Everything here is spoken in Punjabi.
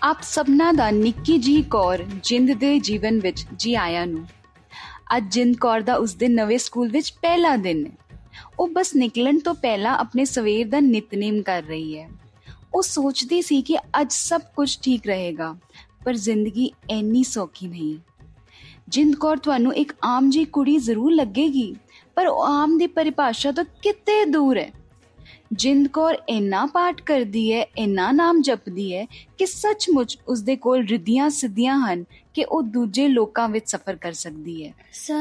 ਆਪ ਸਭਨਾਂ ਦਾ ਨਿੱਕੀ ਜਿਹੀ ਕੌਰ ਜਿੰਦ ਦੇ ਜੀਵਨ ਵਿੱਚ ਜੀ ਆਇਆਂ ਨੂੰ। ਅੱਜ ਜਿੰਦ ਕੌਰ ਦਾ ਉਸ ਦੇ ਨਵੇਂ ਸਕੂਲ ਵਿੱਚ ਪਹਿਲਾ ਦਿਨ ਹੈ। ਉਹ ਬਸ ਨਿਕਲਣ ਤੋਂ ਪਹਿਲਾਂ ਆਪਣੇ ਸਵੇਰ ਦਾ ਨਿਤਨੇਮ ਕਰ ਰਹੀ ਹੈ। ਉਹ ਸੋਚਦੀ ਸੀ ਕਿ ਅੱਜ ਸਭ ਕੁਝ ਠੀਕ ਰਹੇਗਾ, ਪਰ ਜ਼ਿੰਦਗੀ ਇੰਨੀ ਸੌਖੀ ਨਹੀਂ। ਜਿੰਦ ਕੌਰ ਤੁਹਾਨੂੰ ਇੱਕ ਆਮ ਜਿਹੀ ਕੁੜੀ ਜ਼ਰੂਰ ਲੱਗੇਗੀ, ਪਰ ਉਹ ਆਮ ਦੀ ਪਰਿਭਾਸ਼ਾ ਤੋਂ ਕਿਤੇ ਦੂਰ ਹੈ। ਜਿੰਦ ਕੌਰ ਇੰਨਾ ਪਾਠ ਕਰਦੀ ਹੈ, ਇੰਨਾ ਨਾਮ ਜਪਦੀ ਹੈ ਕਿ ਸੱਚਮੁੱਚ ਉਸਦੇ ਕੋਲ ਰਿੱਧੀਆਂ ਸਿੱਧੀਆਂ ਹਨ ਕਿ ਉਹ ਦੂਜੇ ਲੋਕਾਂ ਵਿੱਚ ਸਫ਼ਰ ਕਰ ਸਕਦੀ ਹੈ।